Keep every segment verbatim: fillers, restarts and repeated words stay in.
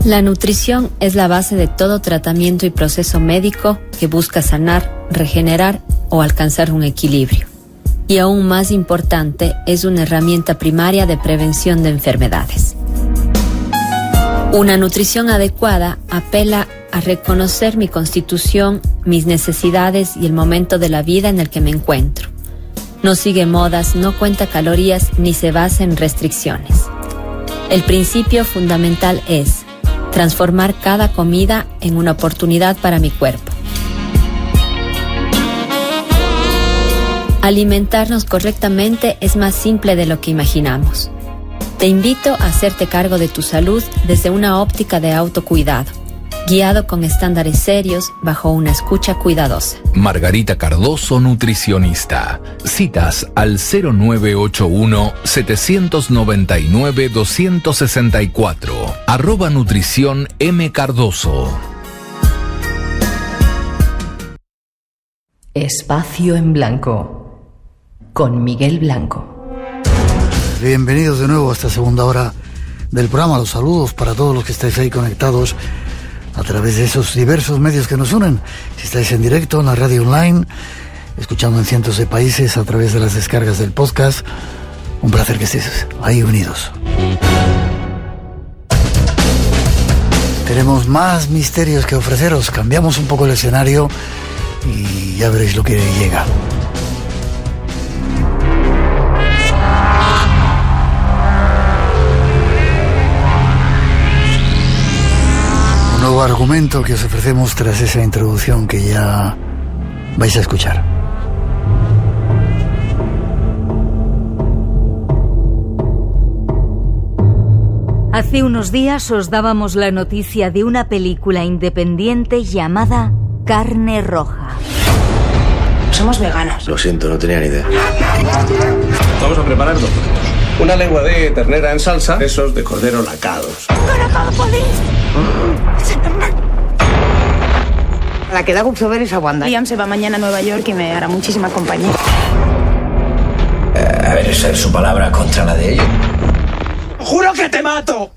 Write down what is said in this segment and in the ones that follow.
La nutrición es la base de todo tratamiento y proceso médico que busca sanar, regenerar o alcanzar un equilibrio. Y aún más importante, es una herramienta primaria de prevención de enfermedades. Una nutrición adecuada apela a reconocer mi constitución, mis necesidades y el momento de la vida en el que me encuentro. No sigue modas, no cuenta calorías ni se basa en restricciones. El principio fundamental es transformar cada comida en una oportunidad para mi cuerpo. Alimentarnos correctamente es más simple de lo que imaginamos. Te invito a hacerte cargo de tu salud desde una óptica de autocuidado, guiado con estándares serios bajo una escucha cuidadosa. Margarita Cardoso, nutricionista. Citas al cero nueve ocho uno, siete nueve nueve, dos seis cuatro. Arroba nutrición M. Cardoso. Espacio en Blanco, con Miguel Blanco. Bienvenidos de nuevo a esta segunda hora del programa. Los saludos para todos los que estáis ahí conectados a través de esos diversos medios que nos unen. Si estáis en directo en la radio online, escuchando en cientos de países a través de las descargas del podcast, un placer que estéis ahí unidos. Tenemos más misterios que ofreceros. Cambiamos un poco el escenario y ya veréis lo que llega. Un nuevo argumento que os ofrecemos tras esa introducción que ya vais a escuchar. Hace unos días os dábamos la noticia de una película independiente llamada Carne Roja. Somos veganos. Lo siento, no tenía ni idea. Vamos a preparar dos platos. Una lengua de ternera en salsa, esos de cordero lacados. La que da gusto ver es a Wanda. Liam se va mañana a Nueva York y me hará muchísima compañía. Eh, a ver, esa es su palabra contra la de ella. ¡Juro que te mato!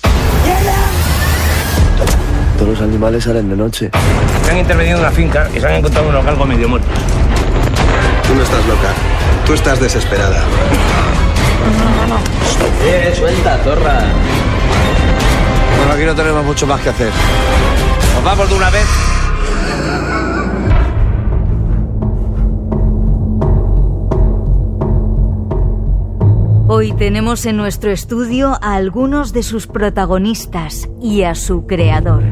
Todos los animales salen de noche. Se han intervenido en una finca y se han encontrado unos galgos medio muertos. Tú no estás loca. Tú estás desesperada. No, no, no. ¡Eh, suelta, zorra! Bueno, aquí no tenemos mucho más que hacer. ¿Nos vamos de una vez? Hoy tenemos en nuestro estudio a algunos de sus protagonistas y a su creador.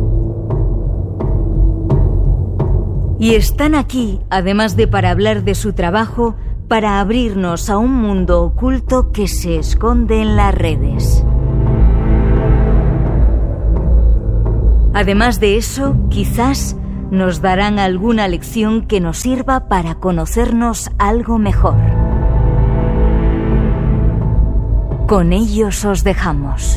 Y están aquí, además de para hablar de su trabajo, para abrirnos a un mundo oculto que se esconde en las redes. Además de eso, quizás nos darán alguna lección que nos sirva para conocernos algo mejor. Con ellos os dejamos.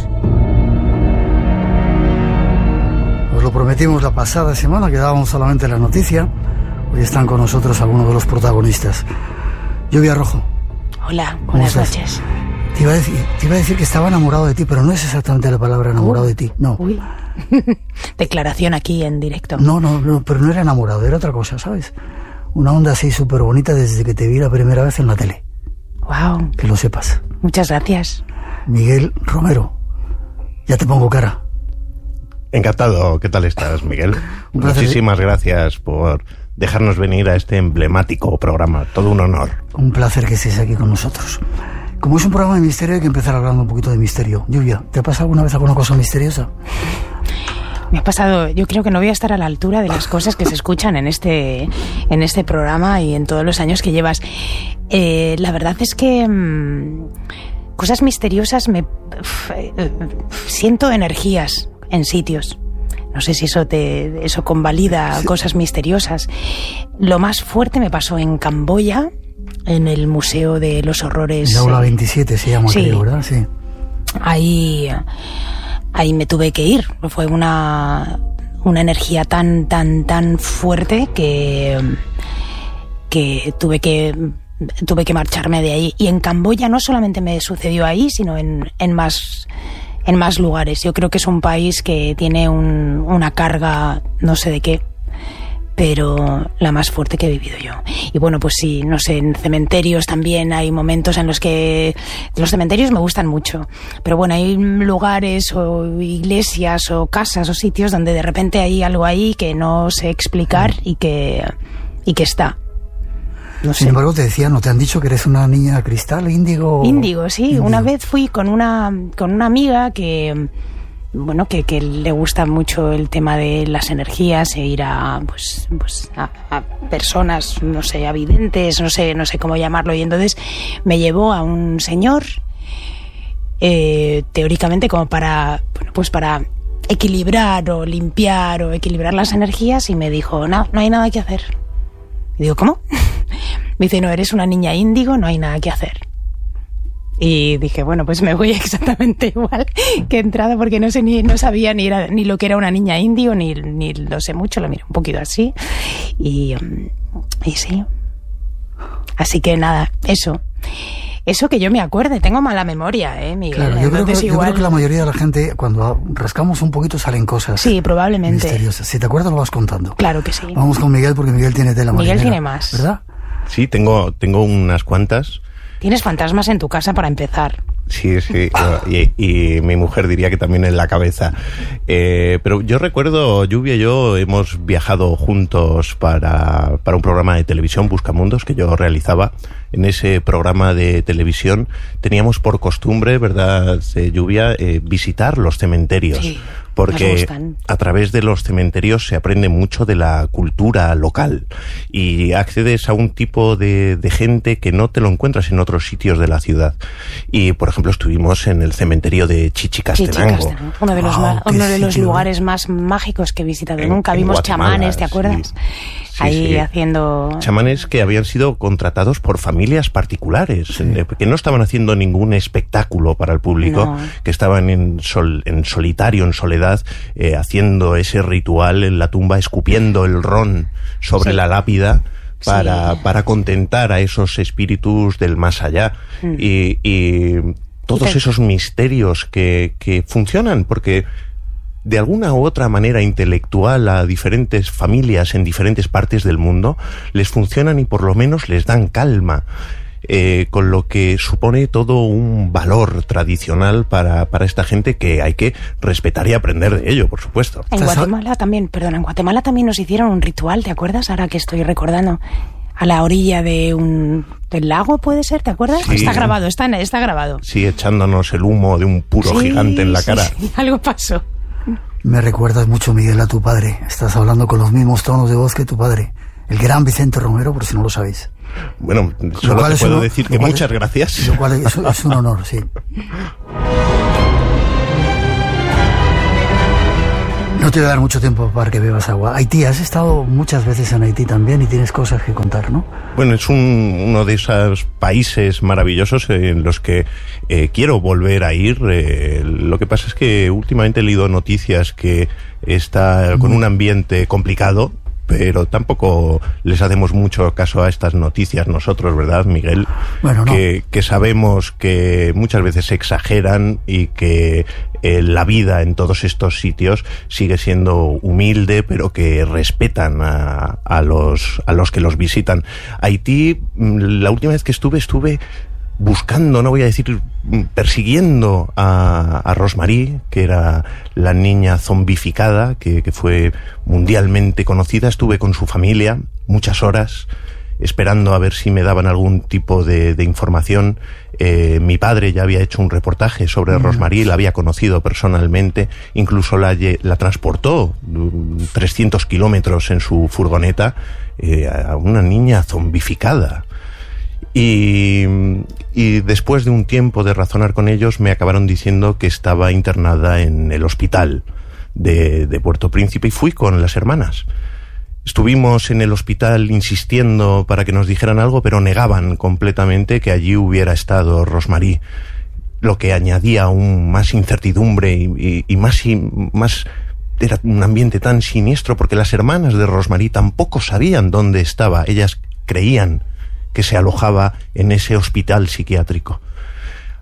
Os lo prometimos la pasada semana, que dábamos solamente la noticia. Hoy están con nosotros algunos de los protagonistas. Lluvia Rojo. Hola, buenas noches. Te iba, a decir, te iba a decir que estaba enamorado de ti, pero no es exactamente la palabra enamorado uh, de ti, no. Uy. Declaración aquí en directo. No, no, no, pero no era enamorado, era otra cosa, ¿sabes? Una onda así súper bonita desde que te vi la primera vez en la tele. Wow. Que lo sepas. Muchas gracias. Miguel Romero. Ya te pongo cara. Encantado. ¿Qué tal estás, Miguel? Muchísimas gracias por dejarnos venir a este emblemático programa. Todo un honor. Un placer que estés aquí con nosotros. Como es un programa de misterio, hay que empezar hablando un poquito de misterio. Lluvia, ¿te ha pasado alguna vez alguna cosa misteriosa? Me ha pasado, yo creo que no voy a estar a la altura de las cosas que se escuchan en este, en este programa y en todos los años que llevas. Eh, la verdad es que mmm, cosas misteriosas me f, f, siento energías en sitios. No sé si eso te eso convalida sí. Cosas misteriosas. Lo más fuerte me pasó en Camboya, en el Museo de los Horrores. El Aula veintisiete se llama, sí. Creo, ¿verdad? Sí. Ahí, ahí me tuve que ir. Fue una, una energía tan, tan, tan fuerte que, que tuve que tuve que marcharme de ahí. Y en Camboya no solamente me sucedió ahí, sino en, en más en más lugares. Yo creo que es un país que tiene un, una carga, no sé de qué, pero la más fuerte que he vivido yo. Y bueno, pues sí, no sé, en cementerios también hay momentos en los que... Los cementerios me gustan mucho, pero bueno, hay lugares o iglesias o casas o sitios donde de repente hay algo ahí que no sé explicar y que, y que está. No sé. Sin embargo, te decía, ¿no te han dicho que eres una niña cristal, índigo? Índigo, sí. Índigo. Una vez fui con una, con una amiga que... bueno, que, que le gusta mucho el tema de las energías e ir a, pues, pues a, a personas, no sé, a videntes, no sé, no sé cómo llamarlo, y entonces me llevó a un señor, eh, teóricamente como para, bueno, pues para equilibrar o limpiar o equilibrar las energías, y me dijo, no, no hay nada que hacer. Y digo, ¿cómo? Me dice, no, eres una niña índigo, no hay nada que hacer. Y dije, bueno, pues me voy exactamente igual que entrada, porque no sé ni no sabía ni era, ni lo que era una niña indio, ni, ni lo sé mucho, lo miro un poquito así. Y, y sí. Así que nada, eso. Eso que yo me acuerde, tengo mala memoria, ¿eh, Miguel? Claro, yo creo, que, igual... yo creo que la mayoría de la gente, cuando rascamos un poquito, salen cosas. Sí, probablemente. Misteriosas. Si te acuerdas, lo vas contando. Claro que sí. Vamos con Miguel, porque Miguel tiene tela marinera. Miguel tiene más. ¿Verdad? Sí, tengo, tengo unas cuantas. Tienes fantasmas en tu casa para empezar. Sí, sí, y, y mi mujer diría que también en la cabeza. Eh, pero yo recuerdo, Lluvia y yo hemos viajado juntos para, para un programa de televisión, Buscamundos, que yo realizaba. En ese programa de televisión teníamos por costumbre, ¿verdad, Lluvia?, eh, visitar los cementerios. Sí. Porque a través de los cementerios se aprende mucho de la cultura local y accedes a un tipo de, de gente que no te lo encuentras en otros sitios de la ciudad. Y, por ejemplo, estuvimos en el cementerio de Chichicastenango. Chichicastenango, uno de los, oh, uno de los lugares más mágicos que he visitado en, nunca. Vimos Guatemala, chamanes, ¿te acuerdas? Sí. Sí, ahí sí. haciendo... Chamanes que habían sido contratados por familias particulares, sí. que no estaban haciendo ningún espectáculo para el público, no. que estaban en, sol, en solitario, en soledad, eh, haciendo ese ritual en la tumba, escupiendo el ron sobre sí. la lápida para, sí. para contentar a esos espíritus del más allá. Mm. Y, y todos esos misterios que, que funcionan, porque... de alguna u otra manera intelectual a diferentes familias en diferentes partes del mundo, les funcionan y por lo menos les dan calma, eh, con lo que supone todo un valor tradicional para, para esta gente que hay que respetar y aprender de ello, por supuesto. En Guatemala también, perdón, en Guatemala también nos hicieron un ritual, ¿te acuerdas? Ahora que estoy recordando, a la orilla de un del lago, ¿puede ser? ¿Te acuerdas? Sí. Está grabado, está, está grabado. Sí, echándonos el humo de un puro sí, gigante en la sí, cara. Sí, algo pasó. Me recuerdas mucho, Miguel, a tu padre. Estás hablando con los mismos tonos de voz que tu padre, el gran Vicente Romero, por si no lo sabéis. Bueno, solo te puedo decir que muchas gracias. Lo cual es, es un honor, sí. No te voy a dar mucho tiempo para que bebas agua. Haití, has estado muchas veces en Haití también y tienes cosas que contar, ¿no? Bueno, es un, uno de esos países maravillosos en los que eh, quiero volver a ir. Eh, lo que pasa es que últimamente he leído noticias que está con un ambiente complicado, pero tampoco les hacemos mucho caso a estas noticias nosotros, ¿verdad, Miguel? Bueno, no. Que, que sabemos que muchas veces se exageran y que eh, la vida en todos estos sitios sigue siendo humilde, pero que respetan a, a, los, a los que los visitan. Haití, la última vez que estuve, estuve... buscando, no voy a decir persiguiendo a, a Rosemary, que era la niña zombificada, que, que fue mundialmente conocida. Estuve con su familia muchas horas esperando a ver si me daban algún tipo de, de información. Eh, mi padre ya había hecho un reportaje sobre mm. Rosemary, la había conocido personalmente, incluso la, la transportó trescientos kilómetros en su furgoneta, eh, a una niña zombificada. Y, y después de un tiempo de razonar con ellos, me acabaron diciendo que estaba internada en el hospital de, de Puerto Príncipe, y fui con las hermanas. Estuvimos en el hospital insistiendo para que nos dijeran algo, pero negaban completamente que allí hubiera estado Rosemary, lo que añadía aún más incertidumbre y, y, y más, y más... Era un ambiente tan siniestro, porque las hermanas de Rosemary tampoco sabían dónde estaba. Ellas creían que se alojaba en ese hospital psiquiátrico.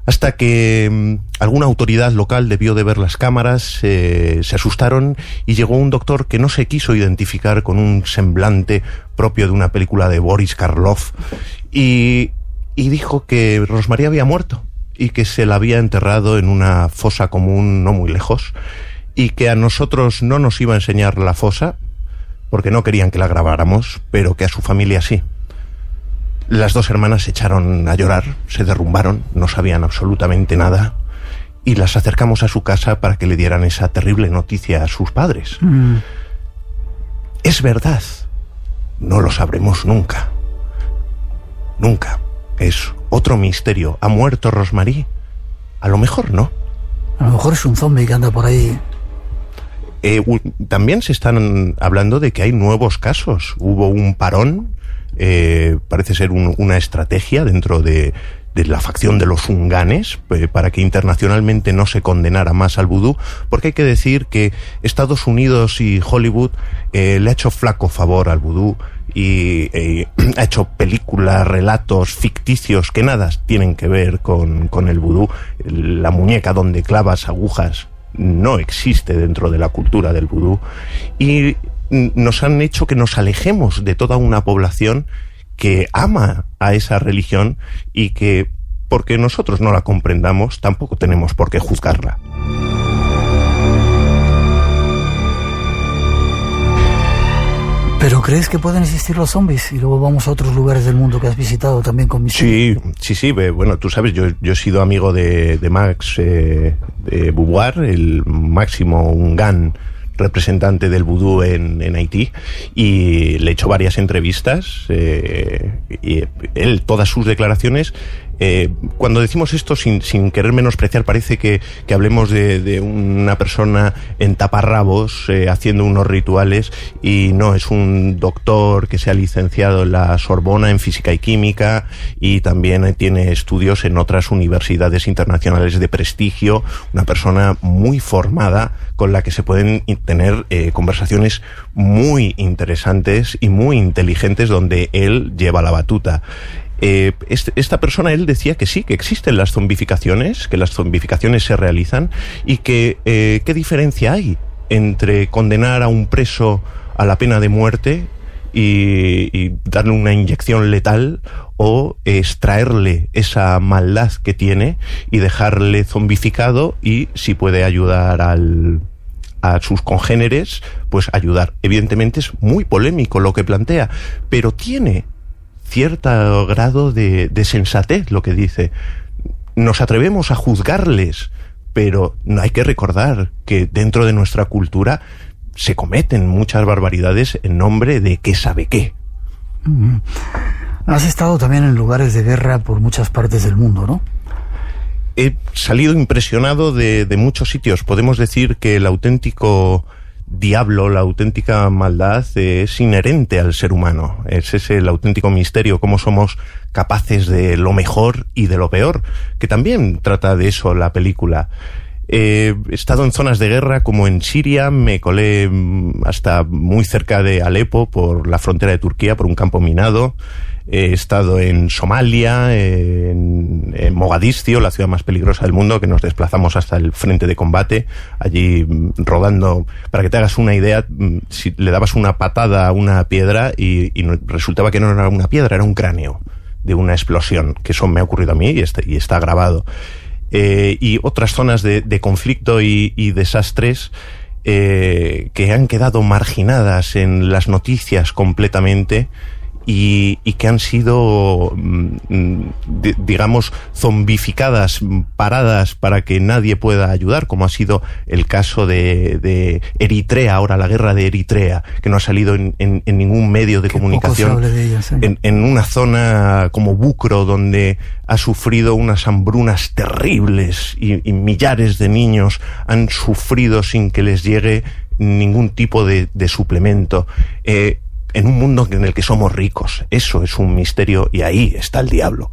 Hasta que mmm, alguna autoridad local debió de ver las cámaras, eh, se asustaron y llegó un doctor que no se quiso identificar con un semblante propio de una película de Boris Karloff y, y dijo que Rosmarie había muerto y que se la había enterrado en una fosa común no muy lejos y que a nosotros no nos iba a enseñar la fosa porque no querían que la grabáramos, pero que a su familia sí. Las dos hermanas se echaron a llorar, se derrumbaron, no sabían absolutamente nada y las acercamos a su casa para que le dieran esa terrible noticia a sus padres. Mm. Es verdad, no lo sabremos nunca. Nunca. Es otro misterio. ¿Ha muerto Rosmarie? A lo mejor no. A lo mejor es un zombie que anda por ahí. Eh, también se están hablando de que hay nuevos casos. Hubo un parón. Eh, parece ser un, una estrategia dentro de, de la facción de los hunganes eh, para que internacionalmente no se condenara más al vudú, porque hay que decir que Estados Unidos y Hollywood eh, le ha hecho flaco favor al vudú y eh, ha hecho películas, relatos ficticios que nada tienen que ver con, con el vudú. La muñeca donde clavas agujas no existe dentro de la cultura del vudú y nos han hecho que nos alejemos de toda una población que ama a esa religión y que, porque nosotros no la comprendamos, tampoco tenemos por qué juzgarla. ¿Pero crees que pueden existir los zombies? Y luego vamos a otros lugares del mundo que has visitado también con mis... Sí, sí, sí. Bueno, tú sabes, yo, yo he sido amigo de, de Max eh, de Beauvoir, el máximo hungán representante del vudú en, en Haití, y le he hecho varias entrevistas eh, y él, todas sus declaraciones, eh, cuando decimos esto sin, sin querer menospreciar, parece que, que hablemos de, de una persona en taparrabos eh, haciendo unos rituales, y no, es un doctor que se ha licenciado en la Sorbona en física y química y también tiene estudios en otras universidades internacionales de prestigio, una persona muy formada con la que se pueden tener eh, conversaciones muy interesantes y muy inteligentes donde él lleva la batuta. Eh, este, esta persona, él decía que sí, que existen las zombificaciones, que las zombificaciones se realizan y que eh, ¿qué diferencia hay entre condenar a un preso a la pena de muerte y, y darle una inyección letal o extraerle esa maldad que tiene y dejarle zombificado y, si puede ayudar al, a sus congéneres, pues ayudar? Evidentemente es muy polémico lo que plantea, pero tiene cierto grado de, de sensatez lo que dice. Nos atrevemos a juzgarles, pero no hay que recordar que dentro de nuestra cultura se cometen muchas barbaridades en nombre de qué sabe qué. Mm. Has estado también en lugares de guerra por muchas partes del mundo, ¿no? He salido impresionado de, de muchos sitios. Podemos decir que el auténtico diablo, la auténtica maldad es inherente al ser humano. Ese es el auténtico misterio, cómo somos capaces de lo mejor y de lo peor, que también trata de eso la película. Eh, he estado en zonas de guerra como en Siria, me colé hasta muy cerca de Alepo por la frontera de Turquía, por un campo minado. He estado en Somalia, en, en Mogadiscio, la ciudad más peligrosa del mundo, que nos desplazamos hasta el frente de combate, allí rodando. Para que te hagas una idea, si le dabas una patada a una piedra y, y resultaba que no era una piedra, era un cráneo de una explosión, que eso me ha ocurrido a mí y está, y está grabado. Eh, y otras zonas de, de conflicto y, y desastres eh, que han quedado marginadas en las noticias completamente, y, y que han sido, de, digamos, zombificadas, paradas para que nadie pueda ayudar, como ha sido el caso de, de Eritrea, ahora la guerra de Eritrea, que no ha salido en, en, en ningún medio de Qué comunicación, poco se hable de ella, sí. en, en una zona como Bucro, donde ha sufrido unas hambrunas terribles y, y millares de niños han sufrido sin que les llegue ningún tipo de, de suplemento. Eh, en un mundo en el que somos ricos. Eso es un misterio y ahí está el diablo.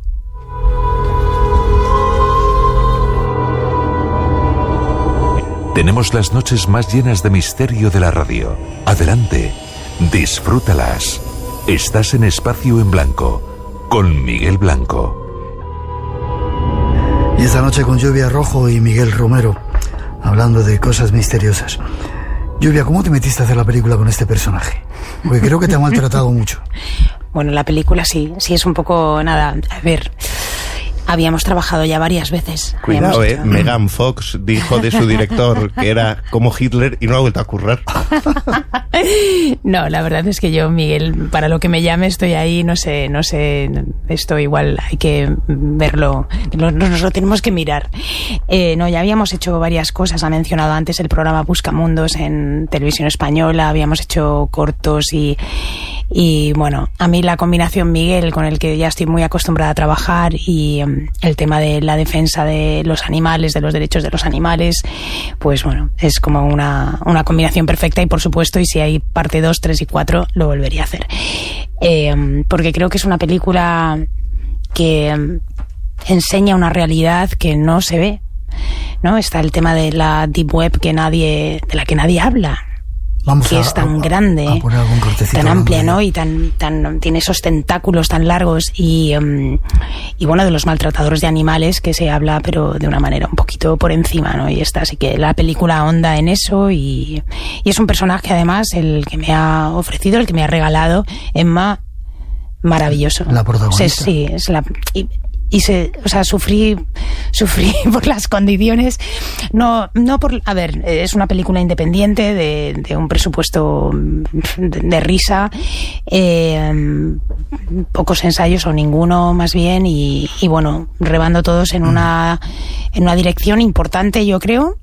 Tenemos las noches más llenas de misterio de la radio. Adelante, disfrútalas. Estás en Espacio en Blanco, con Miguel Blanco. Y esta noche con Lluvia Rojo y Miguel Romero, hablando de cosas misteriosas. Lluvia, ¿cómo te metiste a hacer la película con este personaje? Porque creo que te ha maltratado mucho. Bueno, la película sí, sí es un poco, nada, a ver... Habíamos trabajado ya varias veces. Cuidado, eh. Megan Fox dijo de su director que era como Hitler y no ha vuelto a currar. No, la verdad es que yo, Miguel, para lo que me llame estoy ahí, no sé, no sé, esto igual hay que verlo, nos, nos lo tenemos que mirar. Eh, no, ya habíamos hecho varias cosas, ha mencionado antes el programa Buscamundos en Televisión Española, habíamos hecho cortos y... Y bueno, a mí la combinación Miguel, con el que ya estoy muy acostumbrada a trabajar, y um, el tema de la defensa de los animales, de los derechos de los animales, pues bueno, es como una, una combinación perfecta. Y por supuesto, y si hay parte dos, tres y cuatro, lo volvería a hacer. Eh, porque creo que es una película que um, enseña una realidad que no se ve, ¿no? Está el tema de la Deep Web que nadie, de la que nadie habla. Vamos que a, es tan a, grande, a tan amplia, ¿no? Y tan, tan, tiene esos tentáculos tan largos y, um, y bueno, de los maltratadores de animales que se habla, pero de una manera un poquito por encima, ¿no? Y está, así que la película ahonda en eso y, y es un personaje, además, el que me ha ofrecido, el que me ha regalado Emma, maravilloso. La protagonista. O sea, sí, es la... Y, Y se, o sea, sufrí, sufrí por las condiciones, no, no por, a ver, es una película independiente de, de un presupuesto de, de risa, eh, pocos ensayos o ninguno más bien, y, y bueno, rebando todos en una, en una dirección importante, yo creo,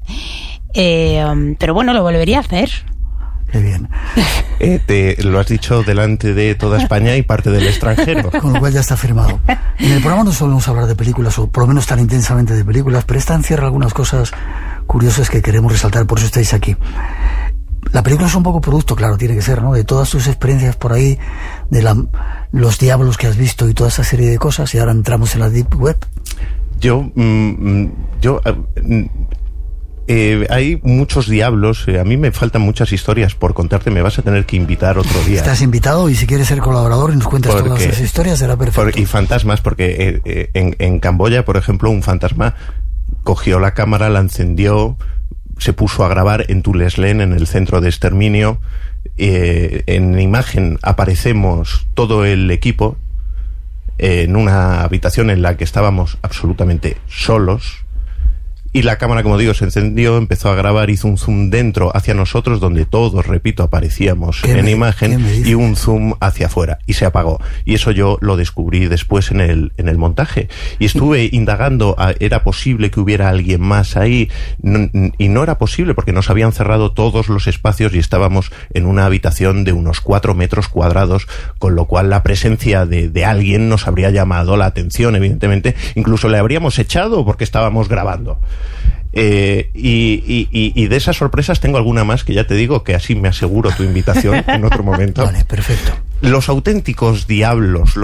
eh, pero bueno, lo volvería a hacer. Qué bien. Eh, te lo has dicho delante de toda España y parte del extranjero. Con lo cual ya está firmado. En el programa no solemos hablar de películas, o por lo menos tan intensamente de películas, pero esta encierra algunas cosas curiosas que queremos resaltar, por eso estáis aquí. La película es un poco producto, claro, tiene que ser, ¿no? De todas tus experiencias por ahí, de la, los diablos que has visto y toda esa serie de cosas, y ahora entramos en la Deep Web. Yo, mm, yo... Uh, Eh, hay muchos diablos, eh, a mí me faltan muchas historias por contarte, me vas a tener que invitar otro día. Estás invitado, y si quieres ser colaborador y nos cuentas porque, todas esas historias, será perfecto. Por, y fantasmas, porque eh, eh, en, en Camboya, por ejemplo, un fantasma cogió la cámara, la encendió, se puso a grabar en Tuleslen, en el centro de exterminio. Eh, en imagen aparecemos todo el equipo eh, en una habitación en la que estábamos absolutamente solos. Y la cámara, como digo, se encendió, empezó a grabar, hizo un zoom dentro hacia nosotros, donde todos, repito, aparecíamos en me, imagen, y un zoom hacia afuera, y se apagó. Y eso yo lo descubrí después en el, en el montaje. Y estuve indagando, a, ¿era posible que hubiera alguien más ahí? No, y no era posible, porque nos habían cerrado todos los espacios y estábamos en una habitación de unos cuatro metros cuadrados, con lo cual la presencia de, de alguien nos habría llamado la atención, evidentemente. Incluso le habríamos echado porque estábamos grabando. Eh, y, y, y de esas sorpresas tengo alguna más que ya te digo que así me aseguro tu invitación en otro momento. Vale, perfecto. Los auténticos diablos,